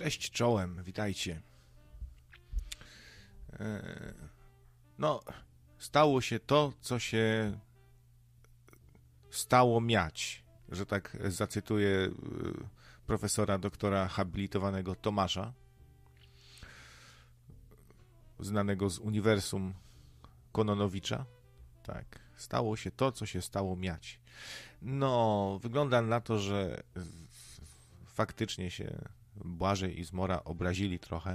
Cześć czołem, witajcie. No, stało się to, co się stało miać, że tak zacytuję profesora doktora habilitowanego Tomasza, znanego z Uniwersum Kononowicza. Tak, stało się to, co się stało miać. No, wygląda na to, że faktycznie się Błażej i Zmora obrazili trochę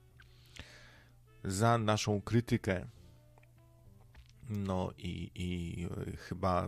za naszą krytykę. No i chyba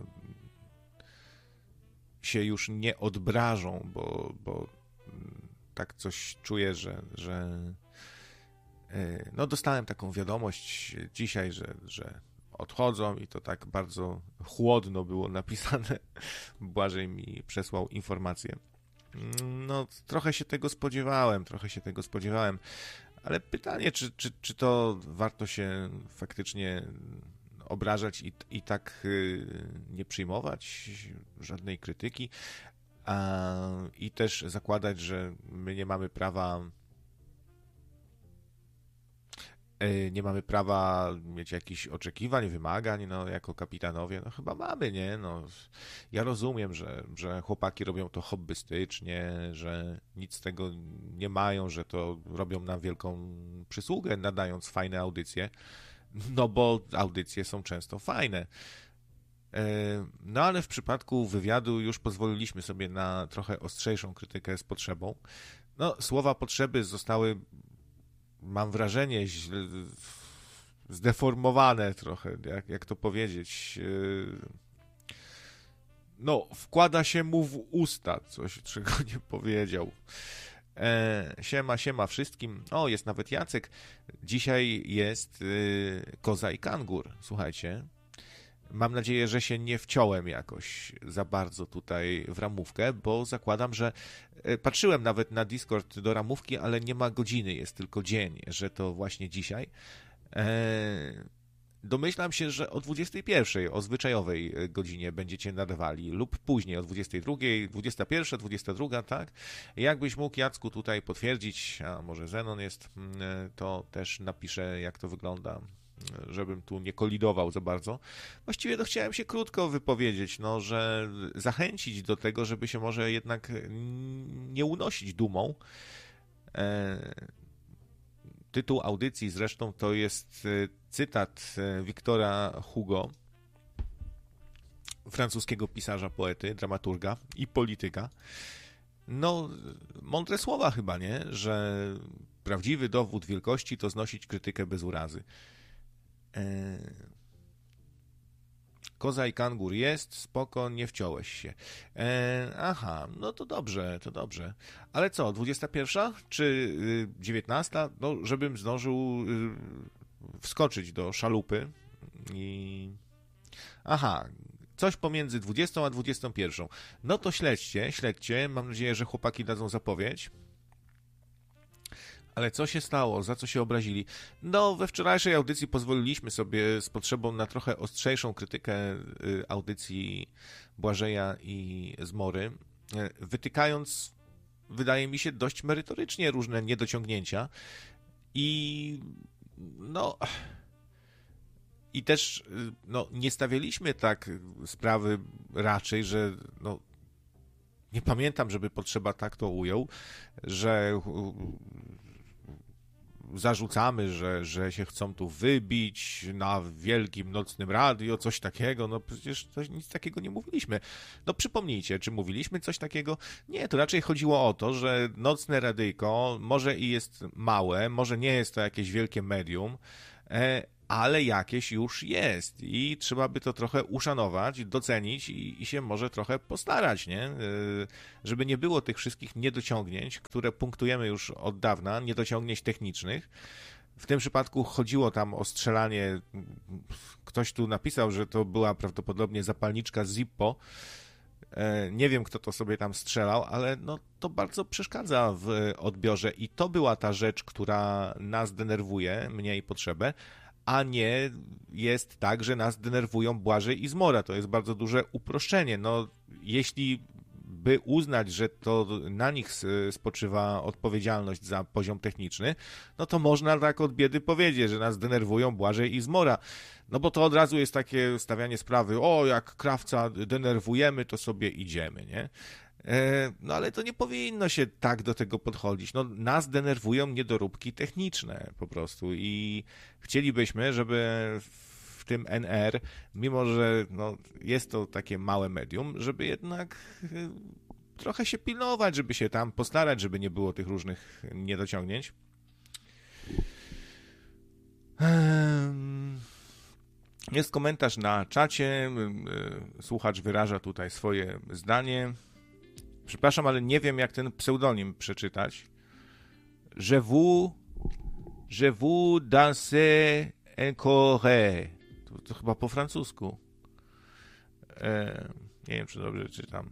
się już nie odbrażą, bo tak coś czuję, że no dostałem taką wiadomość dzisiaj, że odchodzą i to tak bardzo chłodno było napisane. Błażej mi przesłał informację. No, trochę się tego spodziewałem, ale pytanie, czy to warto się faktycznie obrażać i tak nie przyjmować żadnej krytyki i też zakładać, że my nie mamy prawa mieć jakichś oczekiwań, wymagań, no, jako kapitanowie, no chyba mamy, nie? No, ja rozumiem, że chłopaki robią to hobbystycznie, że nic z tego nie mają, że to robią na wielką przysługę, nadając fajne audycje, no bo audycje są często fajne. No ale w przypadku wywiadu już pozwoliliśmy sobie na trochę ostrzejszą krytykę z potrzebą. No, słowa potrzeby zostały, mam wrażenie, zdeformowane trochę, jak to powiedzieć. No, wkłada się mu w usta coś, czego nie powiedział. Siema wszystkim. O, jest nawet Jacek. Dzisiaj jest Koza i Kangur. Słuchajcie, mam nadzieję, że się nie wciąłem jakoś za bardzo tutaj w ramówkę, bo zakładam, że patrzyłem nawet na Discord do ramówki, ale nie ma godziny, jest tylko dzień, że to właśnie dzisiaj. Domyślam się, że o 21, o zwyczajowej godzinie będziecie nadawali lub później o 22, 21, 22, tak? Jakbyś mógł, Jacku, tutaj potwierdzić, a może Zenon jest, to też napiszę, jak to wygląda, żebym tu nie kolidował za bardzo. Właściwie to chciałem się krótko wypowiedzieć, no, że zachęcić do tego, żeby się może jednak nie unosić dumą. Tytuł audycji zresztą to jest cytat Wiktora Hugo, francuskiego pisarza, poety, dramaturga i polityka. No, mądre słowa chyba, nie? Że prawdziwy dowód wielkości to znosić krytykę bez urazy. Koza i Kangur jest, spoko, nie wciąłeś się. Aha, no to dobrze. Ale co, 21 czy 19? No, żebym zdążył wskoczyć do szalupy i... Aha, coś pomiędzy 20 a 21. No to śledźcie. Mam nadzieję, że chłopaki dadzą zapowiedź. Ale co się stało? Za co się obrazili? No, we wczorajszej audycji pozwoliliśmy sobie z potrzebą na trochę ostrzejszą krytykę audycji Błażeja i Zmory, wytykając, wydaje mi się, dość merytorycznie różne niedociągnięcia i no... I też no, nie stawialiśmy tak sprawy raczej, że no, nie pamiętam, żeby Potrzeba tak to ujął, że zarzucamy, że się chcą tu wybić na wielkim nocnym radio, coś takiego, no przecież nic takiego nie mówiliśmy. No przypomnijcie, czy mówiliśmy coś takiego? Nie, to raczej chodziło o to, że nocne radyjko może i jest małe, może nie jest to jakieś wielkie medium, ale jakieś już jest i trzeba by to trochę uszanować, docenić i się może trochę postarać, nie? Żeby nie było tych wszystkich niedociągnięć, które punktujemy już od dawna, niedociągnięć technicznych. W tym przypadku chodziło tam o strzelanie, ktoś tu napisał, że to była prawdopodobnie zapalniczka Zippo. Nie wiem, kto to sobie tam strzelał, ale no, to bardzo przeszkadza w odbiorze i to była ta rzecz, która nas denerwuje, mnie i Potrzebę, a nie jest tak, że nas denerwują Błażej i Zmora. To jest bardzo duże uproszczenie. No, jeśli by uznać, że to na nich spoczywa odpowiedzialność za poziom techniczny, no to można tak od biedy powiedzieć, że nas denerwują Błażej i Zmora. No bo to od razu jest takie stawianie sprawy, o jak Krawca denerwujemy, to sobie idziemy, nie? No ale to nie powinno się tak do tego podchodzić. No, nas denerwują niedoróbki techniczne po prostu i chcielibyśmy, żeby w tym NR, mimo że no, jest to takie małe medium, żeby jednak trochę się pilnować, żeby się tam postarać, żeby nie było tych różnych niedociągnięć. Jest komentarz na czacie, słuchacz wyraża tutaj swoje zdanie. Przepraszam, ale nie wiem, jak ten pseudonim przeczytać. Je vous dansez encore. To chyba po francusku. Nie wiem, czy dobrze czytam.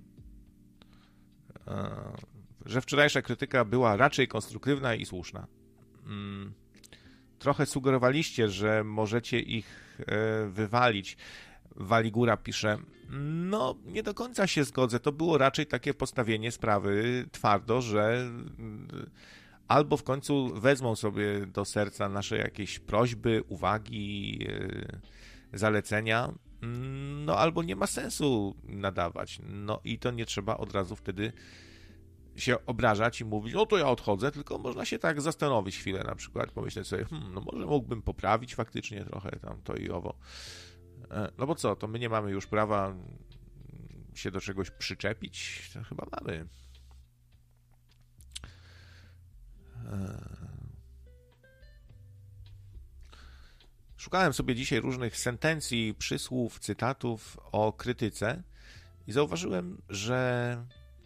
Że wczorajsza krytyka była raczej konstruktywna i słuszna. Trochę sugerowaliście, że możecie ich wywalić. Waligura pisze, no nie do końca się zgodzę, to było raczej takie postawienie sprawy twardo, że albo w końcu wezmą sobie do serca nasze jakieś prośby, uwagi, zalecenia, no albo nie ma sensu nadawać, no i to nie trzeba od razu wtedy się obrażać i mówić, no to ja odchodzę, tylko można się tak zastanowić chwilę na przykład, pomyśleć sobie, no może mógłbym poprawić faktycznie trochę tam to i owo. No bo co, to my nie mamy już prawa się do czegoś przyczepić? To chyba mamy. Szukałem sobie dzisiaj różnych sentencji, przysłów, cytatów o krytyce i zauważyłem, że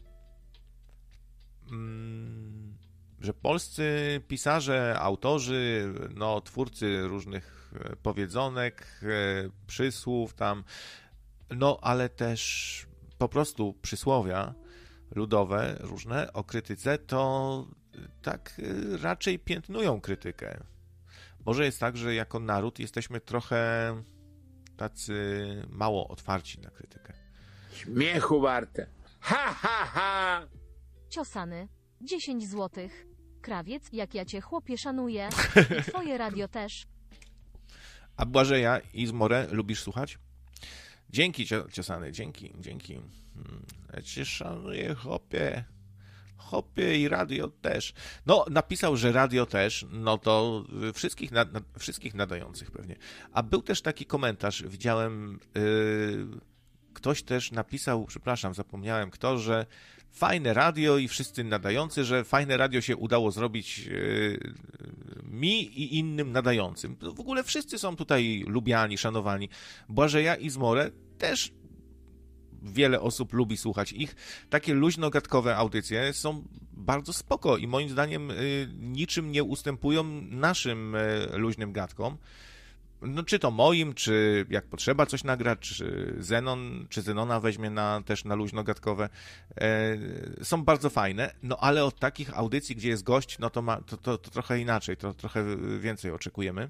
polscy pisarze, autorzy, no, twórcy różnych powiedzonek, przysłów tam, no ale też po prostu przysłowia ludowe różne o krytyce, to tak raczej piętnują krytykę. Może jest tak, że jako naród jesteśmy trochę tacy mało otwarci na krytykę. Śmiechu warte. Ha, ha, ha! Ciosany. 10 złotych. Krawiec, jak ja cię chłopie szanuję. I twoje radio też. A Błażeja i Zmorę lubisz słuchać? Dzięki, Ciosany, dzięki. Ja cię szanuję, chłopie. Chłopie i radio też. No, napisał, że radio też, no to wszystkich nadających pewnie. A był też taki komentarz, widziałem, ktoś też napisał, przepraszam, zapomniałem kto, że fajne radio i wszyscy nadający, że fajne radio się udało zrobić mi i innym nadającym. W ogóle wszyscy są tutaj lubiani, szanowani. Błażeja i Zmorę też wiele osób lubi słuchać ich. Takie luźno-gadkowe audycje są bardzo spoko i moim zdaniem niczym nie ustępują naszym luźnym gadkom. No, czy to moim, czy jak potrzeba coś nagrać, czy Zenona weźmie też na luźno-gadkowe. Są bardzo fajne, no ale od takich audycji, gdzie jest gość, no to trochę inaczej, to trochę więcej oczekujemy.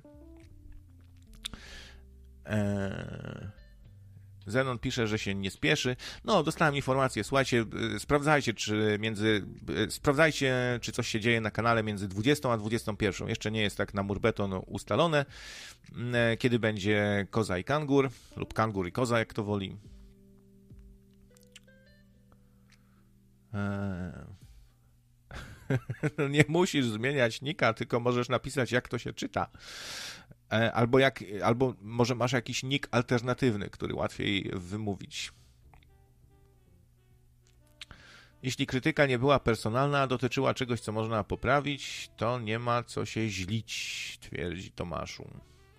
Zenon pisze, że się nie spieszy. No, dostałem informację, słuchajcie, sprawdzajcie, czy coś się dzieje na kanale między 20 a 21. Jeszcze nie jest tak na murbeton ustalone, kiedy będzie Koza i Kangur, lub Kangur i Koza, jak to woli. Nie musisz zmieniać nika, tylko możesz napisać, jak to się czyta. Albo może masz jakiś nick alternatywny, który łatwiej wymówić. Jeśli krytyka nie była personalna, a dotyczyła czegoś, co można poprawić, to nie ma co się źlić, twierdzi Tomaszu.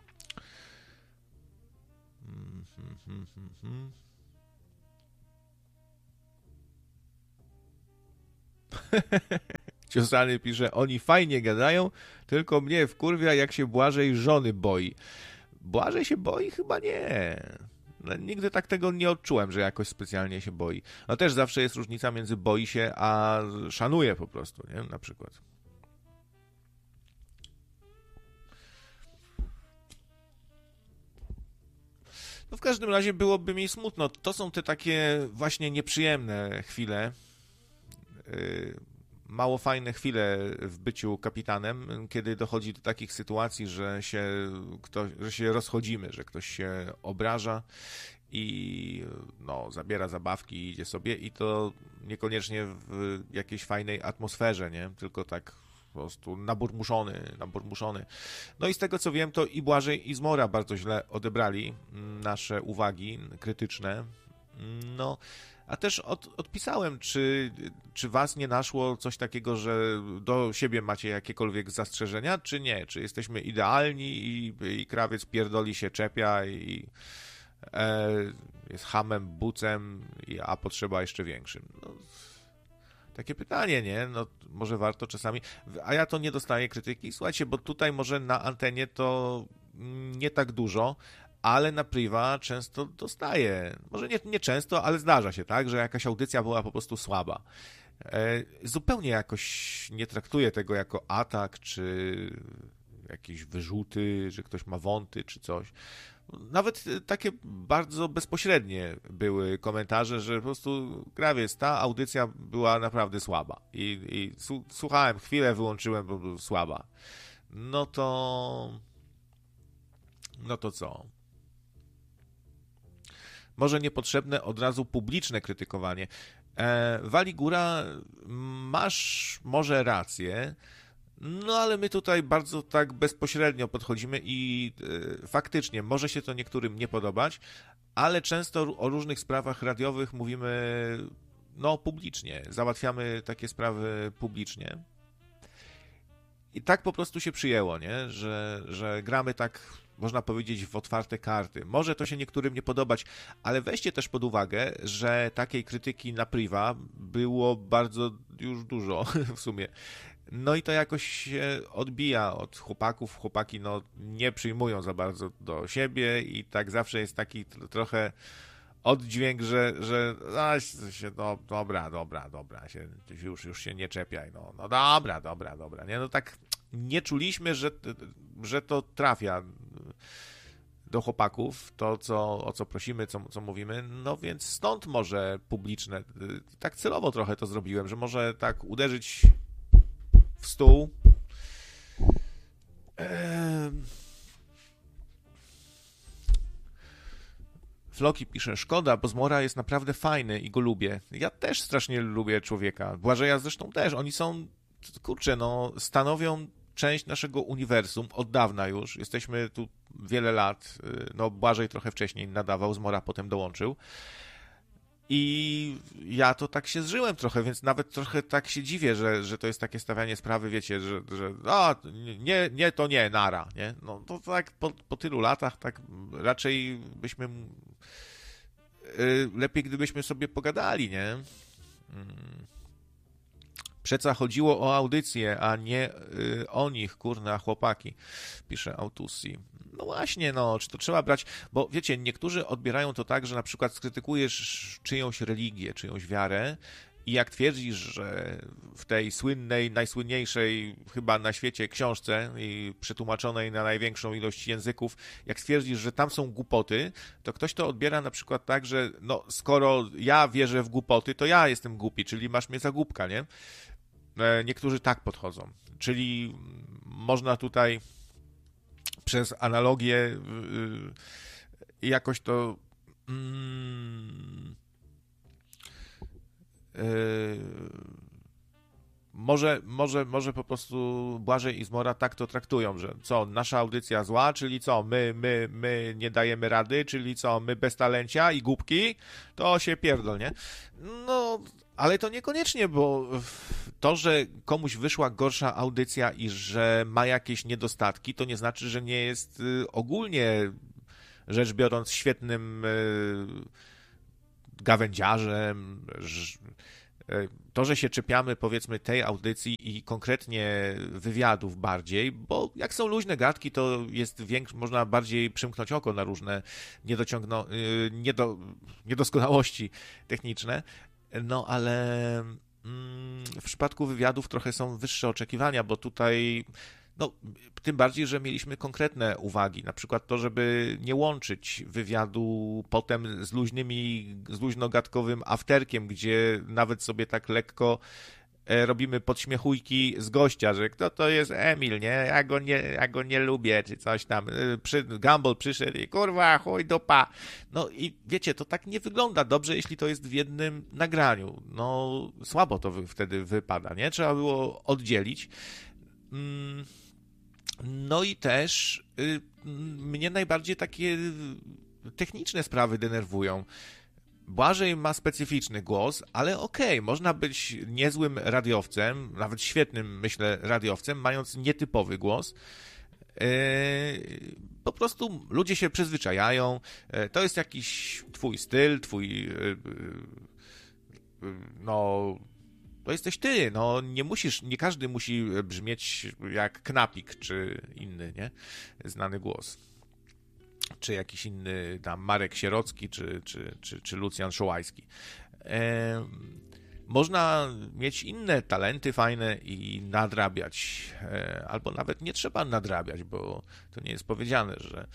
Ciosany pisze, oni fajnie gadają, tylko mnie wkurwia, jak się Błażej żony boi. Błażej się boi? Chyba nie. No, nigdy tak tego nie odczułem, że jakoś specjalnie się boi. No też zawsze jest różnica między boi się, a szanuje po prostu, nie? Na przykład. No w każdym razie byłoby mi smutno. To są te takie właśnie nieprzyjemne chwile, mało fajne chwile w byciu kapitanem, kiedy dochodzi do takich sytuacji, że się rozchodzimy, że ktoś się obraża i no, zabiera zabawki i idzie sobie, i to niekoniecznie w jakiejś fajnej atmosferze, nie? Tylko tak po prostu naburmuszony. No i z tego co wiem, to i Błażej, i Zmora bardzo źle odebrali nasze uwagi krytyczne. No, a też odpisałem, czy was nie naszło coś takiego, że do siebie macie jakiekolwiek zastrzeżenia, czy nie? Czy jesteśmy idealni i krawiec pierdoli się czepia i jest hamem, bucem, a potrzeba jeszcze większym. No, takie pytanie, nie? No, może warto czasami... A ja to nie dostaję krytyki. Słuchajcie, bo tutaj może na antenie to nie tak dużo, ale na priwa często dostaję. Może nie często, ale zdarza się, tak? Że jakaś audycja była po prostu słaba. Zupełnie jakoś nie traktuję tego jako atak, czy jakieś wyrzuty, że ktoś ma wąty, czy coś. Nawet takie bardzo bezpośrednie były komentarze, że po prostu krawiec, ta audycja była naprawdę słaba. I słuchałem chwilę, wyłączyłem, bo była słaba. No to co? Może niepotrzebne od razu publiczne krytykowanie. Wali Góra, masz może rację, no ale my tutaj bardzo tak bezpośrednio podchodzimy i faktycznie może się to niektórym nie podobać, ale często o różnych sprawach radiowych mówimy no publicznie, załatwiamy takie sprawy publicznie. I tak po prostu się przyjęło, nie? Że gramy tak, można powiedzieć, w otwarte karty. Może to się niektórym nie podobać, ale weźcie też pod uwagę, że takiej krytyki na priwa było bardzo już dużo w sumie. No i to jakoś się odbija od chłopaków. Chłopaki no nie przyjmują za bardzo do siebie i tak zawsze jest taki trochę oddźwięk, że no, dobra, już się nie czepiaj, no dobra, nie? No tak nie czuliśmy, że to trafia do chłopaków, to o co prosimy, co mówimy, no więc stąd może publiczne, tak celowo trochę to zrobiłem, że może tak uderzyć w stół. Floki pisze, szkoda, bo Zmora jest naprawdę fajny i go lubię. Ja też strasznie lubię człowieka. Błażeja zresztą też. Oni są, kurczę, no, stanowią część naszego uniwersum od dawna już. Jesteśmy tu wiele lat. No, Błażej trochę wcześniej nadawał, Zmora potem dołączył. I ja to tak się zżyłem trochę, więc nawet trochę tak się dziwię, że to jest takie stawianie sprawy, wiecie, że to nie, nara, nie? No to tak po tylu latach, tak raczej byśmy lepiej gdybyśmy sobie pogadali, nie? Przeca chodziło o audycję, a nie o nich, kurna, chłopaki, pisze Autusi. No właśnie, no, czy to trzeba brać, bo wiecie, niektórzy odbierają to tak, że na przykład skrytykujesz czyjąś religię, czyjąś wiarę i jak twierdzisz, że w tej słynnej, najsłynniejszej chyba na świecie książce i przetłumaczonej na największą ilość języków, jak stwierdzisz, że tam są głupoty, to ktoś to odbiera na przykład tak, że no, skoro ja wierzę w głupoty, to ja jestem głupi, czyli masz mnie za głupka, nie? Niektórzy tak podchodzą, czyli można tutaj przez analogię jakoś to może po prostu Błażej i Zmora tak to traktują, że co, nasza audycja zła, czyli co, my nie dajemy rady, czyli co, my bez talencia i głupki, to się pierdol, nie? No, ale to niekoniecznie, bo to, że komuś wyszła gorsza audycja i że ma jakieś niedostatki, to nie znaczy, że nie jest ogólnie rzecz biorąc świetnym gawędziarzem. To, że się czepiamy, powiedzmy, tej audycji i konkretnie wywiadów bardziej, bo jak są luźne gadki, to jest można bardziej przymknąć oko na różne niedoskonałości techniczne, no ale w przypadku wywiadów trochę są wyższe oczekiwania, bo tutaj No, tym bardziej, że mieliśmy konkretne uwagi, na przykład to, żeby nie łączyć wywiadu potem z luźnogadkowym afterkiem, gdzie nawet sobie tak lekko robimy podśmiechujki z gościa, że kto to jest Emil, nie? Ja go nie lubię, czy coś tam. Gumball przyszedł i kurwa, chuj dupa. No i wiecie, to tak nie wygląda dobrze, jeśli to jest w jednym nagraniu. No, słabo to wtedy wypada, nie? Trzeba było oddzielić. No i też mnie najbardziej takie techniczne sprawy denerwują. Błażej ma specyficzny głos, ale okej, można być niezłym radiowcem, nawet świetnym, myślę, radiowcem, mając nietypowy głos. Po prostu ludzie się przyzwyczajają, to jest jakiś twój styl, no, to jesteś ty, no, nie każdy musi brzmieć jak Knapik, czy inny, nie, znany głos. Czy jakiś inny tam Marek Sierocki, czy Lucjan Szołajski. Można mieć inne talenty fajne i nadrabiać, albo nawet nie trzeba nadrabiać, bo to nie jest powiedziane, że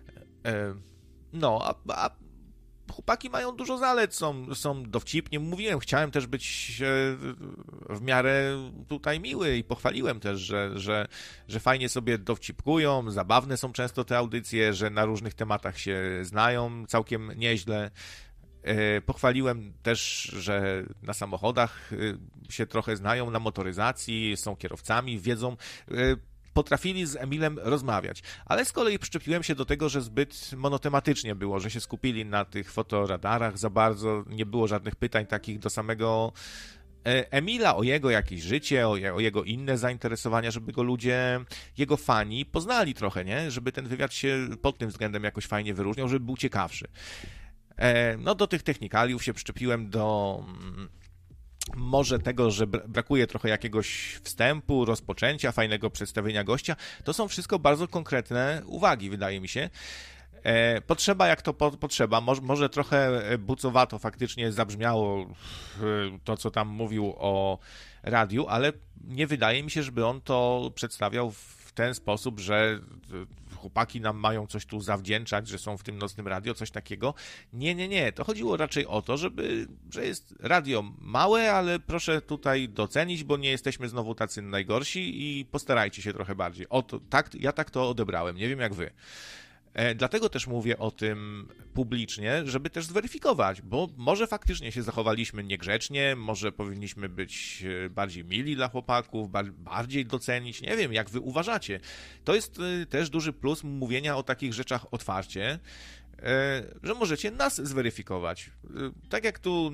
no, a chłopaki mają dużo zalet, są dowcipni. Mówiłem, chciałem też być w miarę tutaj miły i pochwaliłem też, że fajnie sobie dowcipkują, zabawne są często te audycje, że na różnych tematach się znają całkiem nieźle. Pochwaliłem też, że na samochodach się trochę znają, na motoryzacji, są kierowcami, wiedzą, potrafili z Emilem rozmawiać. Ale z kolei przyczepiłem się do tego, że zbyt monotematycznie było, że się skupili na tych fotoradarach za bardzo, nie było żadnych pytań takich do samego Emila, o jego jakieś życie, o jego inne zainteresowania, żeby go ludzie, jego fani poznali trochę, nie? Żeby ten wywiad się pod tym względem jakoś fajnie wyróżniał, żeby był ciekawszy. No do tych technikaliów się przyczepiłem do może tego, że brakuje trochę jakiegoś wstępu, rozpoczęcia, fajnego przedstawienia gościa. To są wszystko bardzo konkretne uwagi, wydaje mi się. Potrzeba jak to potrzeba. Może trochę bucowato faktycznie zabrzmiało to, co tam mówił o radiu, ale nie wydaje mi się, żeby on to przedstawiał w ten sposób, że chłopaki nam mają coś tu zawdzięczać, że są w tym nocnym radio, coś takiego. Nie. To chodziło raczej o to, że jest radio małe, ale proszę tutaj docenić, bo nie jesteśmy znowu tacy najgorsi i postarajcie się trochę bardziej. Ja tak to odebrałem, nie wiem jak wy. Dlatego też mówię o tym publicznie, żeby też zweryfikować, bo może faktycznie się zachowaliśmy niegrzecznie, może powinniśmy być bardziej mili dla chłopaków, bardziej docenić, nie wiem, jak wy uważacie. To jest też duży plus mówienia o takich rzeczach otwarcie, że możecie nas zweryfikować. Tak jak tu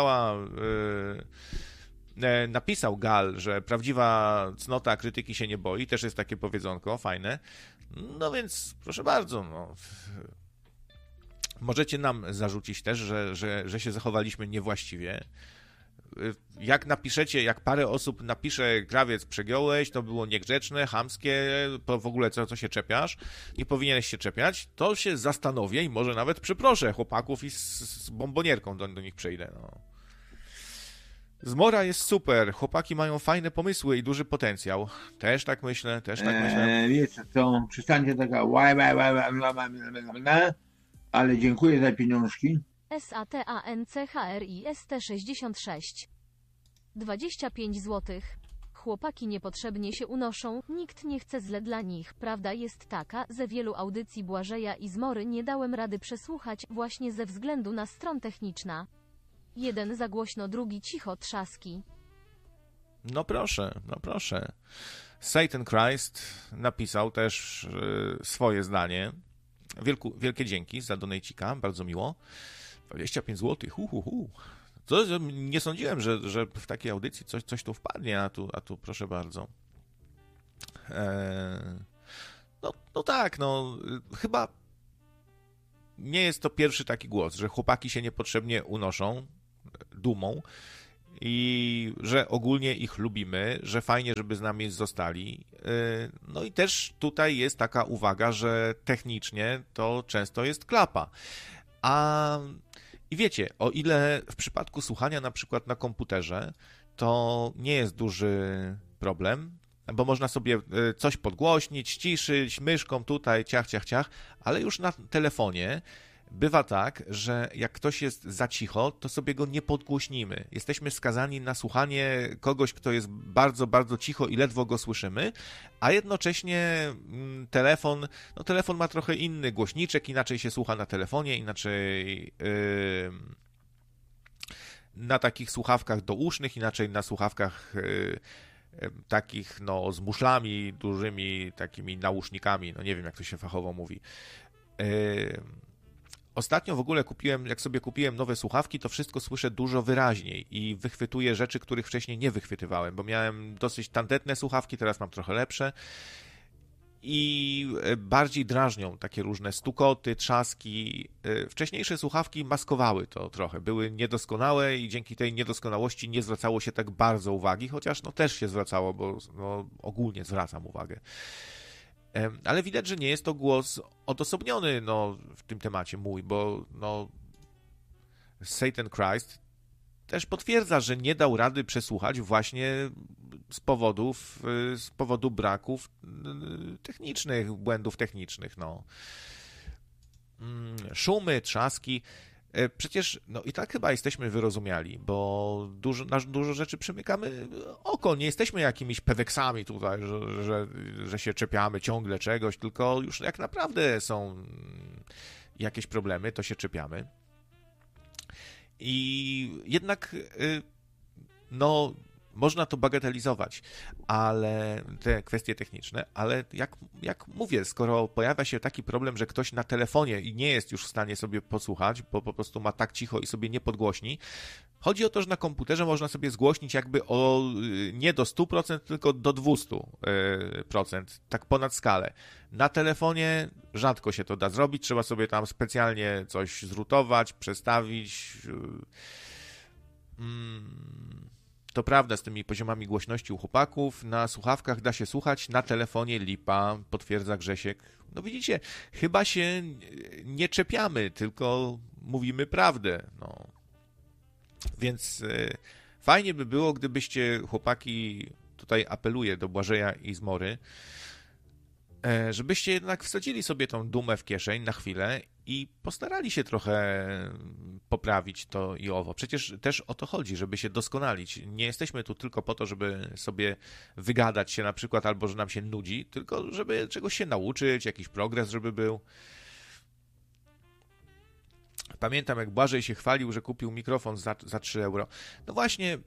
napisał Gal, że prawdziwa cnota krytyki się nie boi, też jest takie powiedzonko, fajne. No więc proszę bardzo, no. Możecie nam zarzucić też, że się zachowaliśmy niewłaściwie. Jak parę osób napisze Krawiec, przegiąłeś, to było niegrzeczne, chamskie, to w ogóle co się czepiasz, nie powinieneś się czepiać, to się zastanowię i może nawet przeproszę chłopaków i z bombonierką do nich przejdę, no. Zmora jest super, chłopaki mają fajne pomysły i duży potencjał. Też tak myślę. Wiecie co, przestańcie taka ale dziękuję za pieniążki. SATANCHRIST 66 25 zł. Chłopaki niepotrzebnie się unoszą, nikt nie chce źle dla nich. Prawda jest taka, że wielu audycji Błażeja i Zmory nie dałem rady przesłuchać, właśnie ze względu na stronę techniczną. Jeden za głośno, drugi cicho, trzaski. No proszę. Satan Christ napisał też swoje zdanie. Wielkie dzięki za donejcika, bardzo miło. 25 zł, Nie sądziłem, że w takiej audycji coś tu wpadnie, a tu proszę bardzo. No tak, chyba nie jest to pierwszy taki głos, że chłopaki się niepotrzebnie unoszą dumą i że ogólnie ich lubimy, że fajnie, żeby z nami zostali. No i też tutaj jest taka uwaga, że technicznie to często jest klapa. I wiecie, o ile w przypadku słuchania na przykład na komputerze to nie jest duży problem, bo można sobie coś podgłośnić, ściszyć, myszką tutaj, ciach, ciach, ciach, ale już na telefonie bywa tak, że jak ktoś jest za cicho, to sobie go nie podgłośnimy. Jesteśmy skazani na słuchanie kogoś, kto jest bardzo, bardzo cicho i ledwo go słyszymy, a jednocześnie telefon ma trochę inny głośniczek, inaczej się słucha na telefonie, inaczej na takich słuchawkach dousznych, inaczej na słuchawkach takich z muszlami dużymi, takimi nausznikami, nie wiem jak to się fachowo mówi. Ostatnio w ogóle jak sobie kupiłem nowe słuchawki, to wszystko słyszę dużo wyraźniej i wychwytuję rzeczy, których wcześniej nie wychwytywałem, bo miałem dosyć tandetne słuchawki, teraz mam trochę lepsze i bardziej drażnią takie różne stukoty, trzaski. Wcześniejsze słuchawki maskowały to trochę, były niedoskonałe i dzięki tej niedoskonałości nie zwracało się tak bardzo uwagi, chociaż też się zwracało, bo ogólnie zwracam uwagę. Ale widać, że nie jest to głos odosobniony w tym temacie mój, bo Satan Christ też potwierdza, że nie dał rady przesłuchać właśnie z powodu braków technicznych, błędów technicznych. Szumy, trzaski. Przecież i tak chyba jesteśmy wyrozumiali, bo dużo rzeczy przymykamy oko. Nie jesteśmy jakimiś peweksami tutaj, że się czepiamy ciągle czegoś, tylko już jak naprawdę są jakieś problemy, to się czepiamy. I jednak można to bagatelizować, ale te kwestie techniczne, ale jak mówię, skoro pojawia się taki problem, że ktoś na telefonie i nie jest już w stanie sobie posłuchać, bo po prostu ma tak cicho i sobie nie podgłośni, chodzi o to, że na komputerze można sobie zgłośnić jakby nie do 100%, tylko do 200%, tak ponad skalę. Na telefonie rzadko się to da zrobić, trzeba sobie tam specjalnie coś zrutować, przestawić. To prawda z tymi poziomami głośności u chłopaków, na słuchawkach da się słuchać, na telefonie lipa, potwierdza Grzesiek. Widzicie, chyba się nie czepiamy, tylko mówimy prawdę. Więc fajnie by było, gdybyście, chłopaki, tutaj apeluję do Błażeja i Zmory, żebyście jednak wsadzili sobie tą dumę w kieszeń na chwilę i postarali się trochę poprawić to i owo. Przecież też o to chodzi, żeby się doskonalić. Nie jesteśmy tu tylko po to, żeby sobie wygadać się na przykład, albo że nam się nudzi, tylko żeby czegoś się nauczyć, jakiś progres, żeby był. Pamiętam, jak Błażej się chwalił, że kupił mikrofon za 3 euro. Właśnie...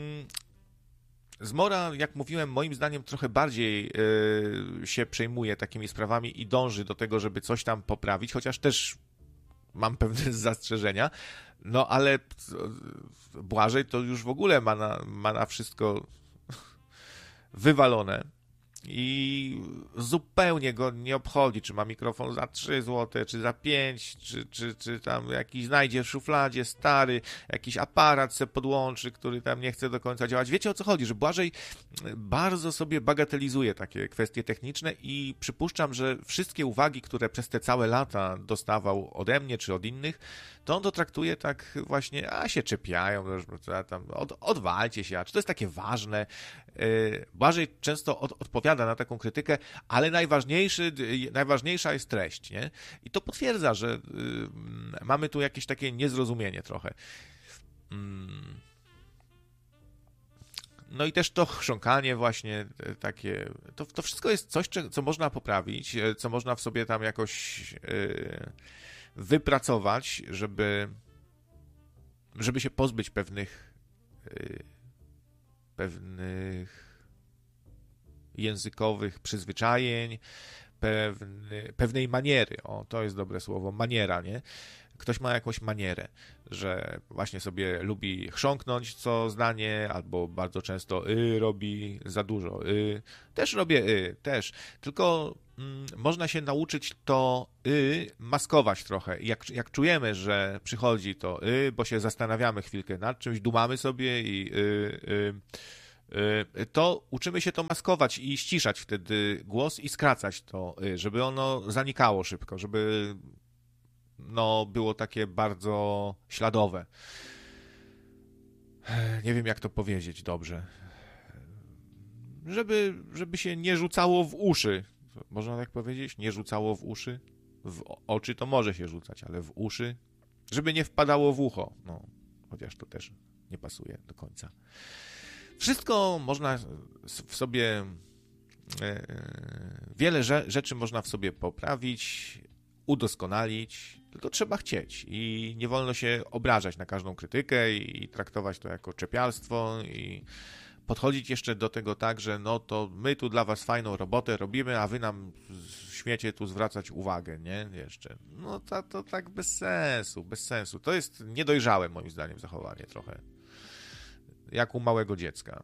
Zmora, jak mówiłem, moim zdaniem trochę bardziej się przejmuje takimi sprawami i dąży do tego, żeby coś tam poprawić, chociaż też mam pewne zastrzeżenia, ale Błażej to już w ogóle ma na wszystko wywalone i zupełnie go nie obchodzi, czy ma mikrofon za 3 zł, czy za 5, czy tam jakiś znajdzie w szufladzie stary, jakiś aparat se podłączy, który tam nie chce do końca działać. Wiecie, o co chodzi, że Błażej bardzo sobie bagatelizuje takie kwestie techniczne i przypuszczam, że wszystkie uwagi, które przez te całe lata dostawał ode mnie czy od innych, to on to traktuje tak właśnie, się czepiają, odwalcie się, a czy to jest takie ważne? Błażej często odpowiada na taką krytykę, ale najważniejsza jest treść, nie? I to potwierdza, że mamy tu jakieś takie niezrozumienie trochę. I też to chrząkanie właśnie takie, to wszystko jest coś, co można poprawić, co można w sobie tam jakoś wypracować, żeby się pozbyć pewnych językowych przyzwyczajeń, pewnej maniery. To jest dobre słowo, maniera, nie? Ktoś ma jakąś manierę, że właśnie sobie lubi chrząknąć co zdanie, albo bardzo często robi za dużo. Też robię też. Tylko można się nauczyć to maskować trochę. Jak czujemy, że przychodzi to bo się zastanawiamy chwilkę nad czymś, dumamy sobie i to uczymy się to maskować i ściszać wtedy głos i skracać to, żeby ono zanikało szybko, żeby było takie bardzo śladowe. Nie wiem, jak to powiedzieć dobrze. żeby się nie rzucało w uszy. Można tak powiedzieć? Nie rzucało w uszy? W oczy to może się rzucać, ale w uszy? Żeby nie wpadało w ucho. No, chociaż to też nie pasuje do końca. Wszystko można w sobie... Wiele rzeczy można w sobie poprawić, udoskonalić, tylko trzeba chcieć i nie wolno się obrażać na każdą krytykę i traktować to jako czepialstwo i podchodzić jeszcze do tego tak, że no to my tu dla was fajną robotę robimy, a wy nam śmiecie tu zwracać uwagę, nie? Jeszcze. No to tak bez sensu, bez sensu. To jest niedojrzałe moim zdaniem zachowanie trochę. Jak u małego dziecka.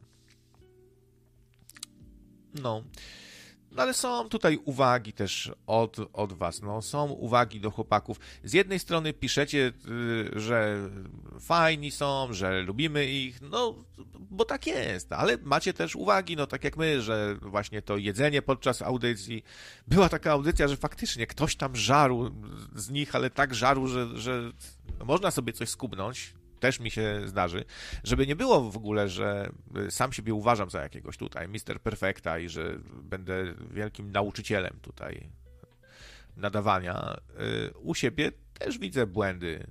No ale są tutaj uwagi też od was, no są uwagi do chłopaków. Z jednej strony piszecie, że fajni są, że lubimy ich, no bo tak jest, ale macie też uwagi, no tak jak my, że właśnie to jedzenie podczas audycji, była taka audycja, że faktycznie ktoś tam żarł z nich, ale tak żarł, że można sobie coś skubnąć. Też mi się zdarzy, żeby nie było w ogóle, że sam siebie uważam za jakiegoś tutaj Mr. Perfecta i że będę wielkim nauczycielem tutaj nadawania. U siebie też widzę błędy.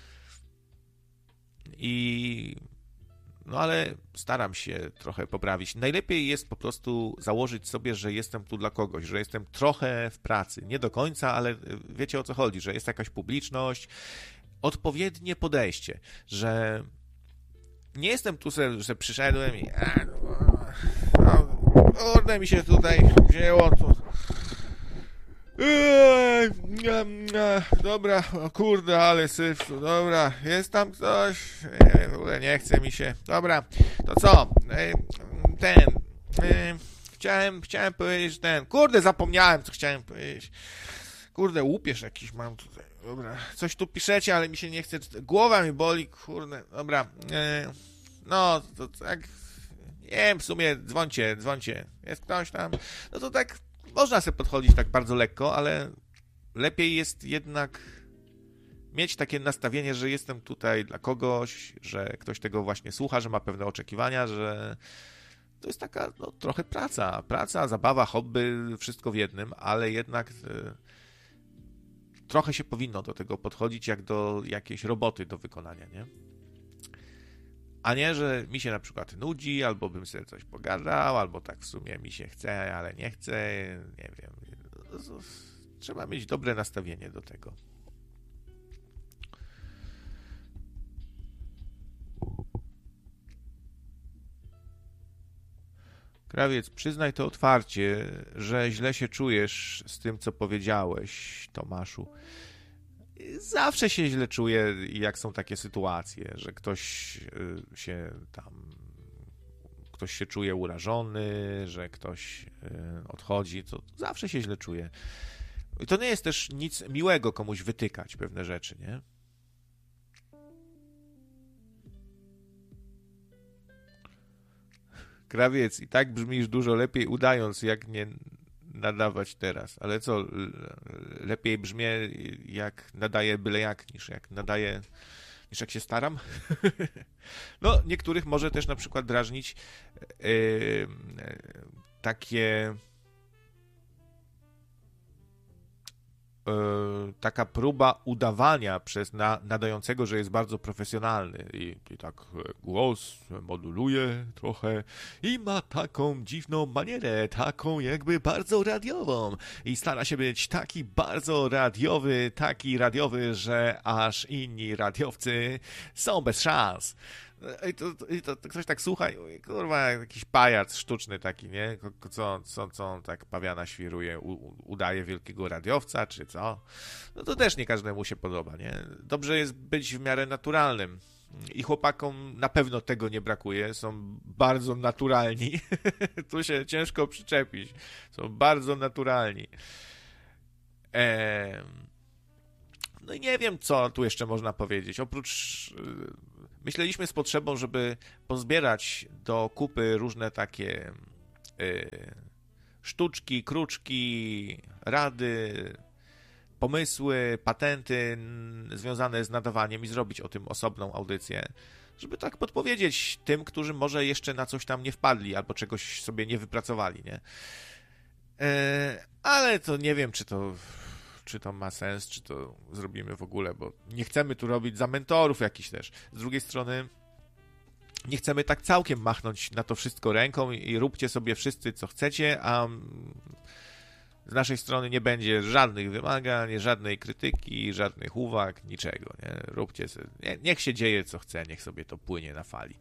No ale staram się trochę poprawić. Najlepiej jest po prostu założyć sobie, że jestem tu dla kogoś, że jestem trochę w pracy. Nie do końca, ale wiecie o co chodzi, że jest jakaś publiczność, odpowiednie podejście, że nie jestem tu, że przyszedłem i kurde mi się tutaj wzięło tu. Dobra, kurde, ale syf, dobra, jest tam ktoś? W ogóle nie chce mi się. Dobra, to co? Chciałem powiedzieć kurde, zapomniałem, co chciałem powiedzieć. Kurde, łupież jakiś mam tutaj. Dobra, coś tu piszecie, ale mi się nie chce. Głowa mi boli, kurde. Dobra, no, to tak. Nie wiem, w sumie dzwońcie. Jest ktoś tam? No to tak, można sobie podchodzić tak bardzo lekko, ale lepiej jest jednak mieć takie nastawienie, że jestem tutaj dla kogoś, że ktoś tego właśnie słucha, że ma pewne oczekiwania, że to jest taka, no, trochę praca, zabawa, hobby, wszystko w jednym, ale jednak trochę się powinno do tego podchodzić jak do jakiejś roboty do wykonania, nie? A nie, że mi się na przykład nudzi, albo bym sobie coś pogadał, albo tak w sumie mi się chce, ale nie chce, nie wiem. Trzeba mieć dobre nastawienie do tego. Krawiec, przyznaj to otwarcie, że źle się czujesz z tym, co powiedziałeś, Tomaszu. Zawsze się źle czuję, jak są takie sytuacje, że ktoś się czuje urażony, że ktoś odchodzi, to zawsze się źle czuję. I to nie jest też nic miłego komuś wytykać pewne rzeczy, nie? Krawiec, i tak brzmisz dużo lepiej udając, jak nie nadawać teraz. Ale co, lepiej brzmię jak nadaję byle jak, niż jak się staram? No, niektórych może też na przykład drażnić taka próba udawania przez nadającego, że jest bardzo profesjonalny i tak głos moduluje trochę i ma taką dziwną manierę, taką jakby bardzo radiową i stara się być taki bardzo radiowy, że aż inni radiowcy są bez szans. I to ktoś tak słucha i mówi, kurwa, jakiś pajac sztuczny taki, nie? Co on tak pawiana świruje, udaje wielkiego radiowca, czy co? No to też nie każdemu się podoba, nie? Dobrze jest być w miarę naturalnym. I chłopakom na pewno tego nie brakuje, są bardzo naturalni. Tu się ciężko przyczepić. Są bardzo naturalni. No i nie wiem, co tu jeszcze można powiedzieć. Oprócz... Myśleliśmy z potrzebą, żeby pozbierać do kupy różne takie sztuczki, kruczki, rady, pomysły, patenty związane z nadawaniem i zrobić o tym osobną audycję. żeby tak podpowiedzieć tym, którzy może jeszcze na coś tam nie wpadli, albo czegoś sobie nie wypracowali, nie? Ale to nie wiem, czy to ma sens, czy to zrobimy w ogóle, bo nie chcemy tu robić za mentorów jakichś też. Z drugiej strony nie chcemy tak całkiem machnąć na to wszystko ręką i róbcie sobie wszyscy, co chcecie, a z naszej strony nie będzie żadnych wymagań, żadnej krytyki, żadnych uwag, niczego, nie? Róbcie sobie, niech się dzieje, co chce, niech sobie to płynie na fali.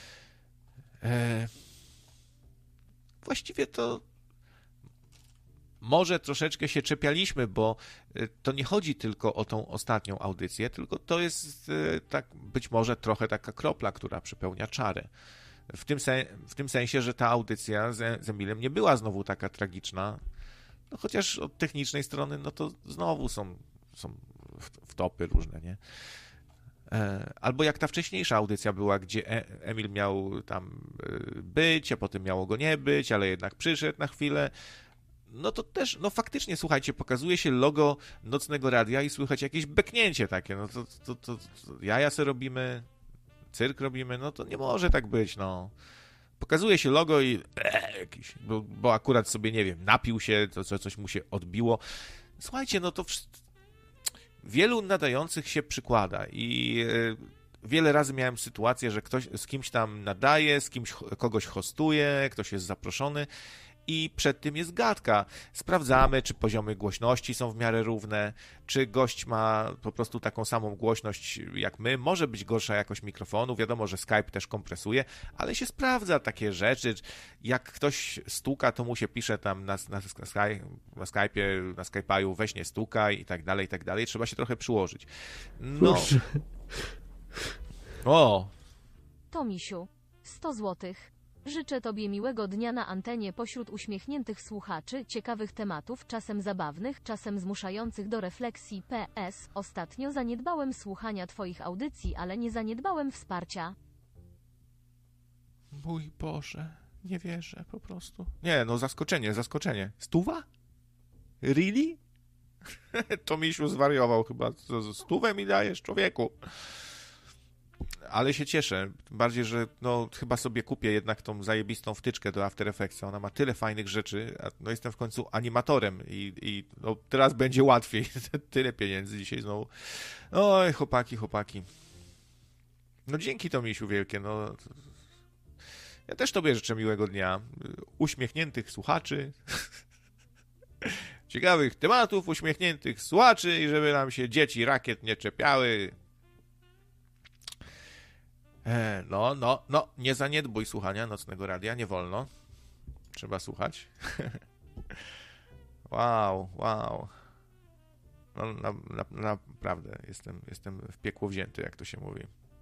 Właściwie to może troszeczkę się czepialiśmy, bo to nie chodzi tylko o tą ostatnią audycję, tylko to jest tak być może trochę taka kropla, która przepełnia czarę. W tym sensie, że ta audycja z Emilem nie była znowu taka tragiczna, no chociaż od technicznej strony, no to znowu są wtopy różne, nie? Albo jak ta wcześniejsza audycja była, gdzie Emil miał tam być, a potem miało go nie być, ale jednak przyszedł na chwilę. No to też, no faktycznie, słuchajcie, pokazuje się logo Nocnego Radia i słychać jakieś beknięcie takie, no to jaja se robimy, cyrk robimy, no to nie może tak być, no. Pokazuje się logo i jakiś, bo akurat sobie, nie wiem, napił się, coś mu się odbiło. Słuchajcie, no to wielu nadających się przykłada i wiele razy miałem sytuację, że ktoś z kimś tam nadaje, kogoś hostuje, ktoś jest zaproszony i przed tym jest gadka. Sprawdzamy, czy poziomy głośności są w miarę równe, czy gość ma po prostu taką samą głośność jak my. Może być gorsza jakość mikrofonu, wiadomo, że Skype też kompresuje, ale się sprawdza takie rzeczy. Jak ktoś stuka, to mu się pisze tam na Skype'ie, na Skype'aju weź nie stukaj i tak dalej, i tak dalej. Trzeba się trochę przyłożyć. No. O! Tomisiu, 100 złotych. Życzę Tobie miłego dnia na antenie pośród uśmiechniętych słuchaczy, ciekawych tematów, czasem zabawnych, czasem zmuszających do refleksji. PS. Ostatnio zaniedbałem słuchania Twoich audycji, ale nie zaniedbałem wsparcia. Mój Boże, nie wierzę po prostu. Nie, no zaskoczenie. Stuwa? Really? Tomisiu zwariował chyba. 100 mi dajesz, człowieku. Ale się cieszę, bardziej, że no chyba sobie kupię jednak tą zajebistą wtyczkę do After Effectsa. Ona ma tyle fajnych rzeczy, a no jestem w końcu animatorem i no teraz będzie łatwiej. Tyle pieniędzy dzisiaj znowu. Oj, chłopaki. No dzięki Tomisiu wielkie, no. Ja też Tobie życzę miłego dnia. Uśmiechniętych słuchaczy. Ciekawych tematów, uśmiechniętych słuchaczy i żeby nam się dzieci rakiet nie czepiały. No, nie zaniedbuj słuchania Nocnego Radia, nie wolno. Trzeba słuchać. Wow. No, naprawdę, jestem w piekło wzięty, jak to się mówi.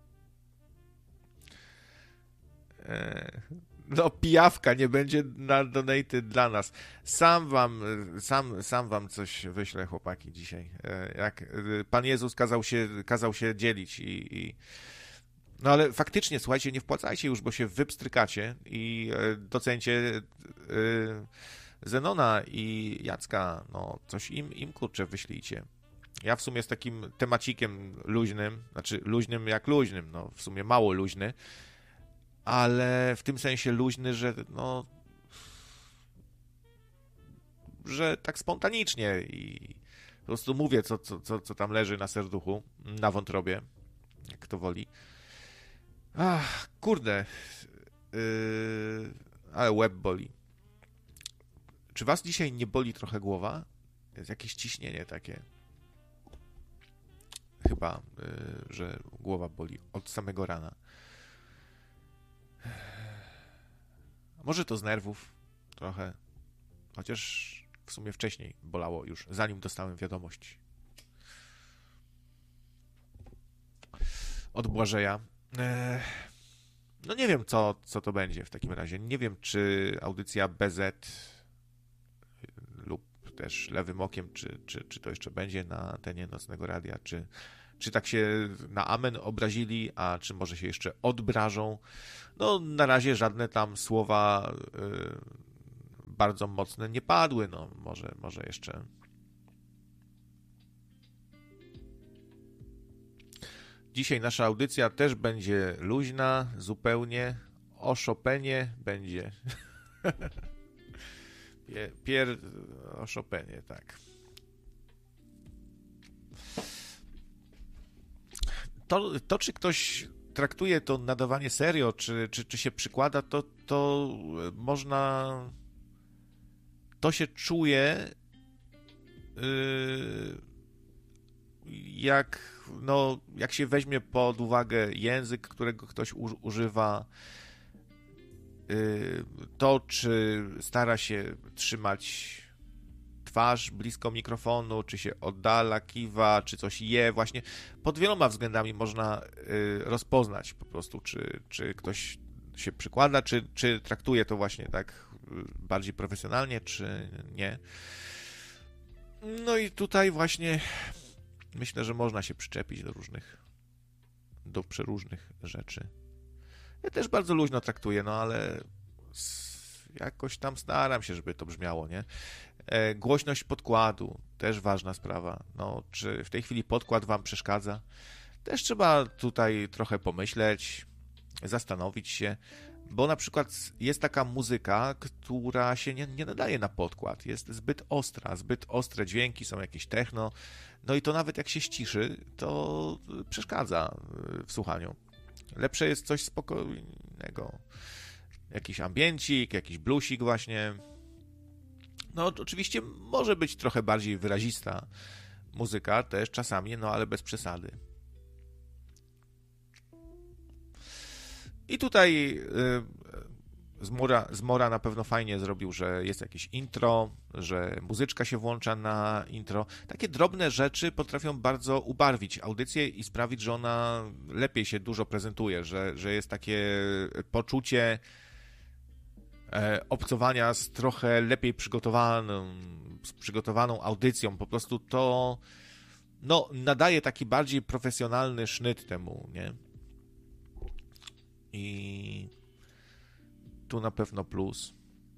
No, pijawka nie będzie na donaty dla nas. Sam wam coś wyślę, chłopaki, dzisiaj. Jak Pan Jezus kazał się dzielić i no ale faktycznie, słuchajcie, nie wpłacajcie już, bo się wypstrykacie i docencie Zenona i Jacka, no coś im kurczę wyślijcie. Ja w sumie z takim temacikiem luźnym, znaczy luźnym jak luźnym, no w sumie mało luźny, ale w tym sensie luźny, że no że tak spontanicznie i po prostu mówię, co tam leży na serduchu, na wątrobie, jak kto woli. Ach, kurde, ale łeb boli. Czy was dzisiaj nie boli trochę głowa? Jest jakieś ciśnienie takie. Chyba, że głowa boli od samego rana. Może to z nerwów trochę, chociaż w sumie wcześniej bolało już, zanim dostałem wiadomość od Błażeja. No nie wiem, co to będzie w takim razie. Nie wiem, czy audycja BZ lub też Lewym Okiem, czy to jeszcze będzie na antenie Nocnego Radia, czy tak się na amen obrazili, a czy może się jeszcze odbrażą. No na razie żadne tam słowa bardzo mocne nie padły. No może jeszcze dzisiaj nasza audycja też będzie luźna, zupełnie. O Chopinie będzie. O Chopinie, tak. To, czy ktoś traktuje to nadawanie serio, czy się przykłada, to można... To się czuje jak się weźmie pod uwagę język, którego ktoś używa, to, czy stara się trzymać twarz blisko mikrofonu, czy się oddala, kiwa, czy coś je, właśnie pod wieloma względami można rozpoznać po prostu, czy ktoś się przykłada, czy traktuje to właśnie tak bardziej profesjonalnie, czy nie. No i tutaj właśnie myślę, że można się przyczepić do przeróżnych rzeczy. Ja też bardzo luźno traktuję, no ale jakoś tam staram się, żeby to brzmiało, nie? Głośność podkładu, też ważna sprawa. No, czy w tej chwili podkład wam przeszkadza? Też trzeba tutaj trochę pomyśleć, zastanowić się, bo na przykład jest taka muzyka, która się nie nadaje na podkład, jest zbyt ostra, zbyt ostre dźwięki, są jakieś techno, no i to nawet jak się ściszy, to przeszkadza w słuchaniu. Lepsze jest coś spokojnego, jakiś ambiencik, jakiś bluesik właśnie. No oczywiście może być trochę bardziej wyrazista muzyka też czasami, no ale bez przesady. I tutaj Zmora na pewno fajnie zrobił, że jest jakieś intro, że muzyczka się włącza na intro. Takie drobne rzeczy potrafią bardzo ubarwić audycję i sprawić, że ona lepiej się dużo prezentuje, że jest takie poczucie obcowania z trochę lepiej przygotowaną audycją. Po prostu to nadaje taki bardziej profesjonalny sznyt temu, nie? I tu na pewno plus.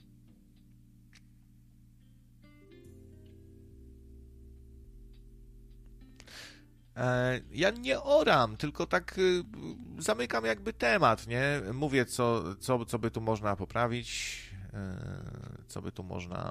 Ja nie oram, tylko tak zamykam jakby temat, nie? Mówię, co by tu można poprawić, co by tu można...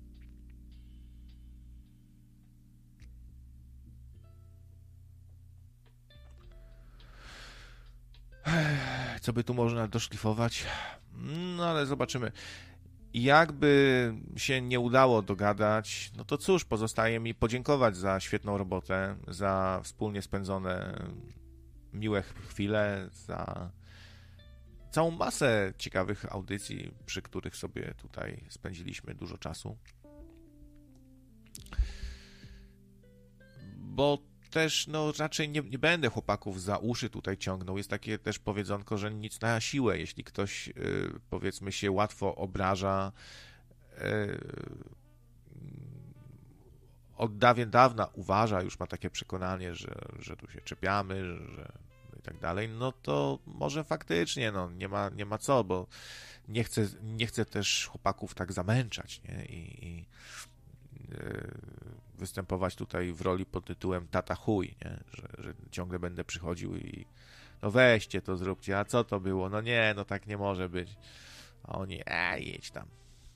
Co by tu można doszlifować? No ale zobaczymy. Jakby się nie udało dogadać, no to cóż, pozostaje mi podziękować za świetną robotę, za wspólnie spędzone miłe chwile, za całą masę ciekawych audycji, przy których sobie tutaj spędziliśmy dużo czasu. Bo też raczej nie będę chłopaków za uszy tutaj ciągnął. Jest takie też powiedzonko, że nic na siłę. Jeśli ktoś, powiedzmy, się łatwo obraża, od dawna uważa, już ma takie przekonanie, że tu się czepiamy, że i tak dalej, no to może faktycznie, nie ma co, bo nie chcę też chłopaków tak zamęczać, nie? I występować tutaj w roli pod tytułem tata chuj, nie? Że ciągle będę przychodził i weźcie to, zróbcie, a co to było? No nie, tak nie może być. A oni, jedź tam.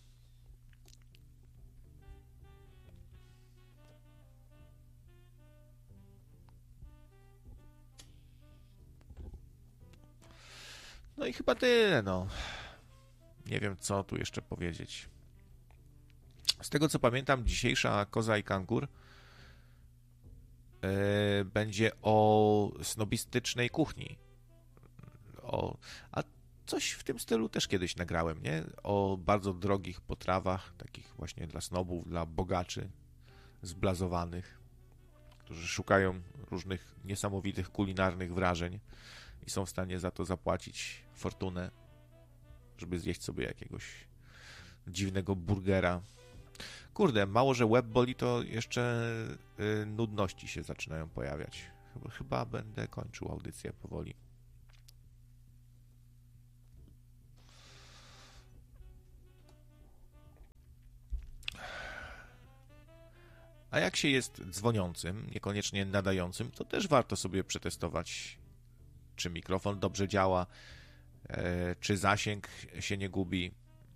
No i chyba tyle, Nie wiem, co tu jeszcze powiedzieć. Z tego, co pamiętam, dzisiejsza Koza i Kangur będzie o snobistycznej kuchni. A coś w tym stylu też kiedyś nagrałem, nie? O bardzo drogich potrawach, takich właśnie dla snobów, dla bogaczy zblazowanych, którzy szukają różnych niesamowitych kulinarnych wrażeń i są w stanie za to zapłacić fortunę, żeby zjeść sobie jakiegoś dziwnego burgera. Kurde, mało, że łeb boli, to jeszcze nudności się zaczynają pojawiać. Chyba będę kończył audycję powoli. A jak się jest dzwoniącym, niekoniecznie nadającym, to też warto sobie przetestować, czy mikrofon dobrze działa, czy zasięg się nie gubi.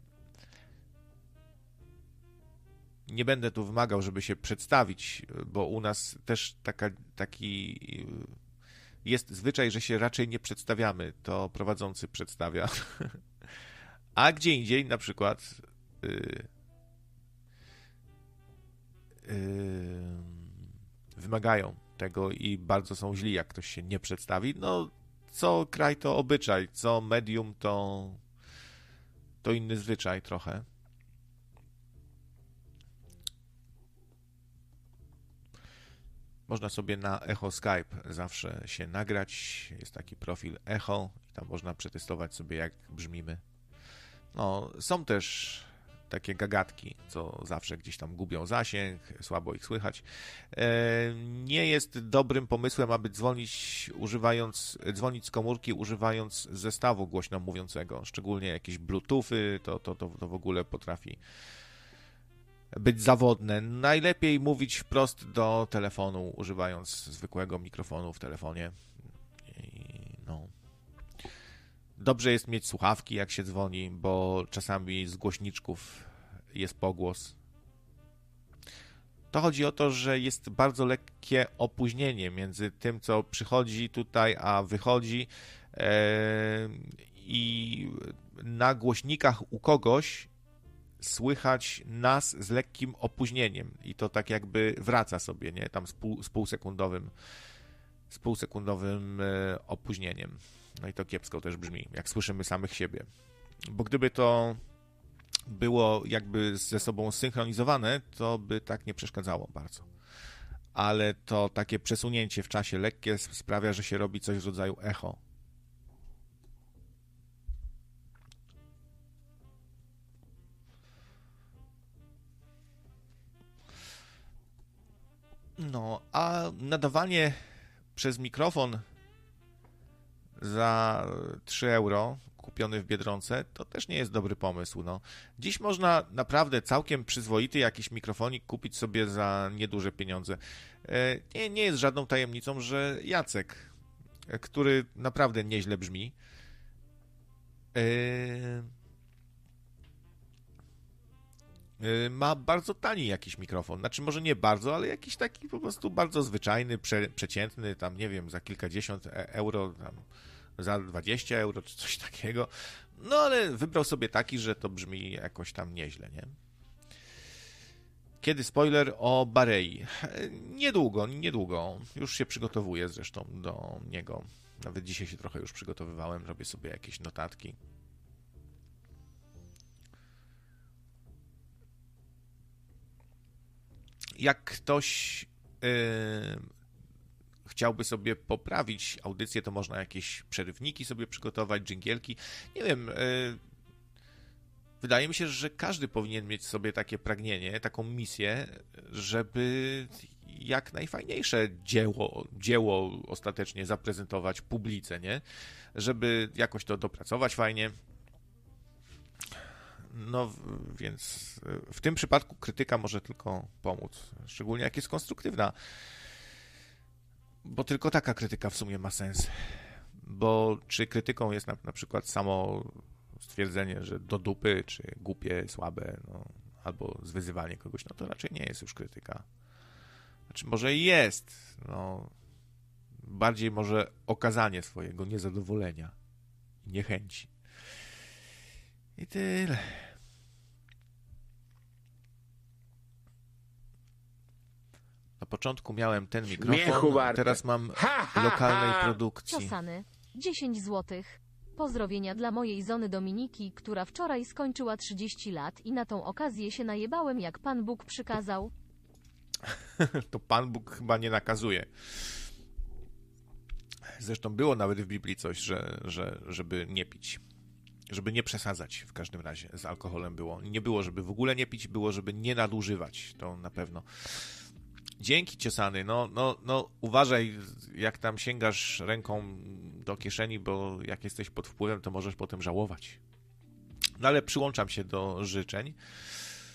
Nie będę tu wymagał, żeby się przedstawić, bo u nas też taki jest zwyczaj, że się raczej nie przedstawiamy. To prowadzący przedstawia. A gdzie indziej, na przykład wymagają tego i bardzo są źli, jak ktoś się nie przedstawi. No, co kraj to obyczaj, co medium to inny zwyczaj trochę. Można sobie na Echo Skype zawsze się nagrać. Jest taki profil Echo i tam można przetestować sobie, jak brzmimy. No, są też takie gagatki, co zawsze gdzieś tam gubią zasięg, słabo ich słychać. Nie jest dobrym pomysłem, aby dzwonić z komórki używając zestawu głośno mówiącego, szczególnie jakieś bluetoothy, to w ogóle potrafi być zawodne. Najlepiej mówić wprost do telefonu, używając zwykłego mikrofonu w telefonie. No. Dobrze jest mieć słuchawki, jak się dzwoni, bo czasami z głośniczków jest pogłos. To chodzi o to, że jest bardzo lekkie opóźnienie między tym, co przychodzi tutaj, a wychodzi. I na głośnikach u kogoś słychać nas z lekkim opóźnieniem i to tak jakby wraca sobie, nie? Tam z półsekundowym opóźnieniem. No i to kiepsko też brzmi, jak słyszymy samych siebie. Bo gdyby to było jakby ze sobą synchronizowane, to by tak nie przeszkadzało bardzo. Ale to takie przesunięcie w czasie lekkie sprawia, że się robi coś w rodzaju echo. No, a nadawanie przez mikrofon za 3 euro kupiony w Biedronce to też nie jest dobry pomysł. No. Dziś można naprawdę całkiem przyzwoity jakiś mikrofonik kupić sobie za nieduże pieniądze. Nie jest żadną tajemnicą, że Jacek, który naprawdę nieźle brzmi, ma bardzo tani jakiś mikrofon. Znaczy może nie bardzo, ale jakiś taki po prostu bardzo zwyczajny, przeciętny, tam nie wiem, za kilkadziesiąt euro, tam za 20 euro czy coś takiego. No ale wybrał sobie taki, że to brzmi jakoś tam nieźle, nie? Kiedy spoiler o Barei? Niedługo. Już się przygotowuję zresztą do niego. Nawet dzisiaj się trochę już przygotowywałem, robię sobie jakieś notatki. Jak ktoś chciałby sobie poprawić audycję, to można jakieś przerywniki sobie przygotować, dżingielki. Nie wiem, wydaje mi się, że każdy powinien mieć sobie takie pragnienie, taką misję, żeby jak najfajniejsze dzieło ostatecznie zaprezentować publice, nie? Żeby jakoś to dopracować fajnie. No, więc w tym przypadku krytyka może tylko pomóc, szczególnie jak jest konstruktywna, bo tylko taka krytyka w sumie ma sens, bo czy krytyką jest na przykład samo stwierdzenie, że do dupy, czy głupie, słabe, no, albo zwyzywanie kogoś, no to raczej nie jest już krytyka. Znaczy może i jest, no, bardziej może okazanie swojego niezadowolenia i niechęci. I tyle. Na początku miałem ten mikrofon, a teraz mam lokalnej produkcji. Ciosany. 10 złotych. Pozdrowienia dla mojej żony Dominiki, która wczoraj skończyła 30 lat i na tą okazję się najebałem, jak Pan Bóg przykazał. To Pan Bóg chyba nie nakazuje. Zresztą było nawet w Biblii coś, żeby nie pić. Żeby nie przesadzać w każdym razie z alkoholem było. Nie było, żeby w ogóle nie pić, było, żeby nie nadużywać. To na pewno. Dzięki, Ciosany. No, uważaj, jak tam sięgasz ręką do kieszeni, bo jak jesteś pod wpływem, to możesz potem żałować. No ale przyłączam się do życzeń.